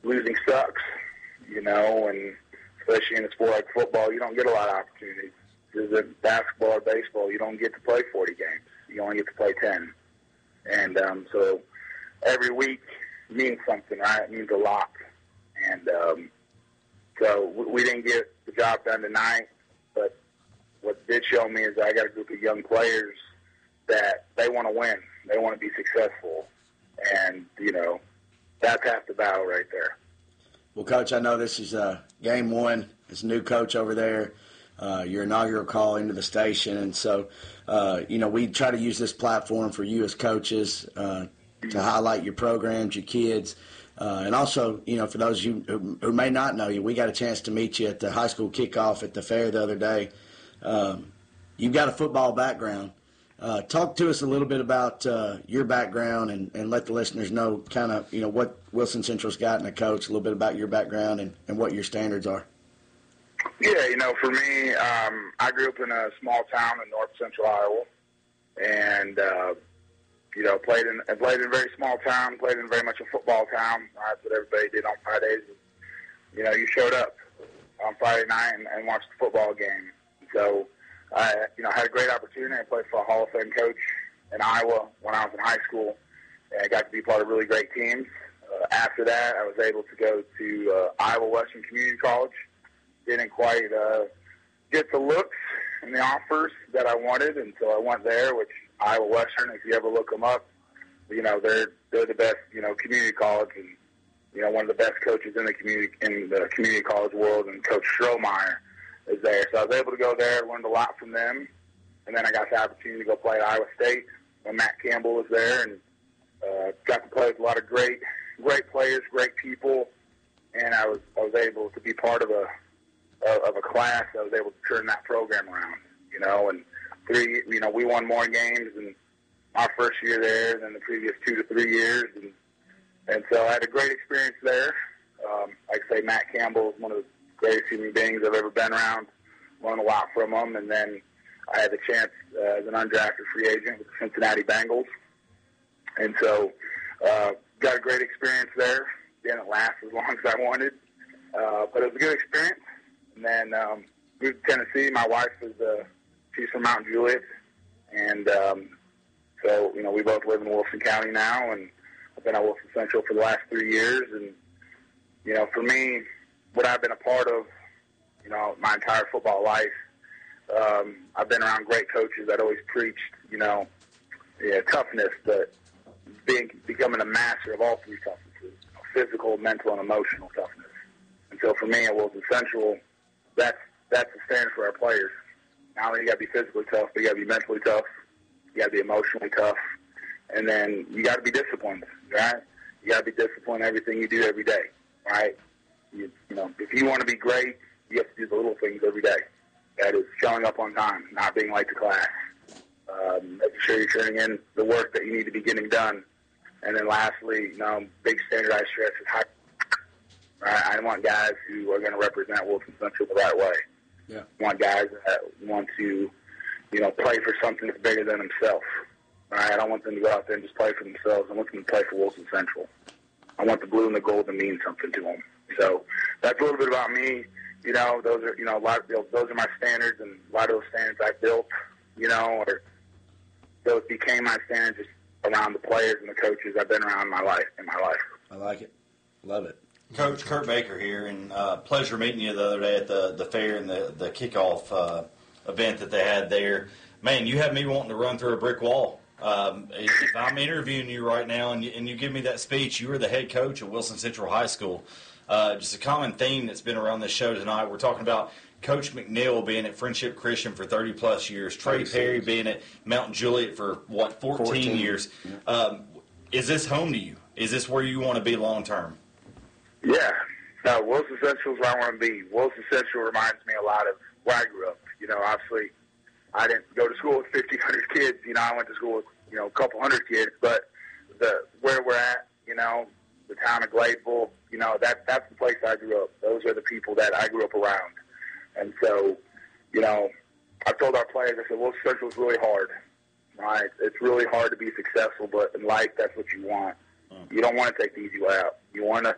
losing sucks, and especially in a sport like football, you don't get a lot of opportunities. In basketball or baseball, you don't get to play 40 games. You only get to play 10. And so every week means something, right? It means a lot. And so we didn't get the job done tonight, but what did show me is I got a group of young players that they want to win. They want to be successful. And, that's half the battle right there. Well, Coach, I know this is game one. As a new coach over there, your inaugural call into the station. And so, we try to use this platform for you as coaches to highlight your programs, your kids. And also, for those of you who may not know you, we got a chance to meet you at the high school kickoff at the fair the other day. You've got a football background. Talk to us a little bit about your background and let the listeners know kind of, what Wilson Central's got in a coach, a little bit about your background and what your standards are. Yeah, for me, I grew up in a small town in north central Iowa, and played in a very small town, played in very much a football town. That's what everybody did on Fridays. You showed up on Friday night and watched the football game. So, I had a great opportunity. I played for a Hall of Fame coach in Iowa when I was in high school, and I got to be part of really great teams. After that, I was able to go to Iowa Western Community College. Didn't quite get the looks and the offers that I wanted, and so I went there, which Iowa Western, if you ever look them up, they're the best, community college, and, one of the best coaches in the community college world, and Coach Strohmeyer is there. So I was able to go there, learned a lot from them, and then I got the opportunity to go play at Iowa State when Matt Campbell was there, and got to play with a lot of great players, great people, and I was able to be part of a class that was able to turn that program around, and we won more games in our first year there than the previous 2 to 3 years, and so I had a great experience there. Like I say, Matt Campbell is one of the greatest human beings I've ever been around. Learned a lot from him, and then I had the chance as an undrafted free agent with the Cincinnati Bengals, and so got a great experience there. Didn't last as long as I wanted, but it was a good experience. And then moved to Tennessee. My wife she's from Mount Juliet, and so we both live in Wilson County now, and I've been at Wilson Central for the last 3 years. And for me, what I've been a part of, my entire football life, I've been around great coaches that always preached, toughness, but becoming a master of all three toughnesses: physical, mental, and emotional toughness. And so for me at Wilson Central, that's the standard for our players. Not only you got to be physically tough, but you got to be mentally tough. You got to be emotionally tough, and then you got to be disciplined, right? You got to be disciplined in everything you do every day, right? If you want to be great, you have to do the little things every day. That is showing up on time, not being late to class, making sure you're turning in the work that you need to be getting done, and then lastly, big standardized stress is high. Right? I want guys who are going to represent Wilson Central the right way. Yeah. I want guys that want to, play for something that's bigger than themselves. Right? I don't want them to go out there and just play for themselves. I want them to play for Wilson Central. I want the blue and the gold to mean something to them. So that's a little bit about me. Those are, those are my standards, and a lot of those standards I built, or those became my standards just around the players and the coaches I've been around in my life. I like it. Love it. Coach, Kurt Baker here, and pleasure meeting you the other day at the fair and the kickoff event that they had there. Man, you had me wanting to run through a brick wall. If I'm interviewing you right now and you give me that speech, you were the head coach at Wilson Central High School. Just a common theme that's been around this show tonight. We're talking about Coach McNeil being at Friendship Christian for 30-plus years, Trey Perry being at Mount Juliet for, 14 years. Yeah. Is this home to you? Is this where you want to be long-term? Yeah. Wilson Central is where I want to be. Wilson Central reminds me a lot of where I grew up. Obviously, I didn't go to school with 1,500 kids. I went to school with, a couple hundred kids. But where we're at, the town of Gladeville, that's the place I grew up. Those are the people that I grew up around. And so, I told our players, I said, Wilson Central is really hard. Right? It's really hard to be successful, but in life, that's what you want. You don't want to take the easy way out. You want to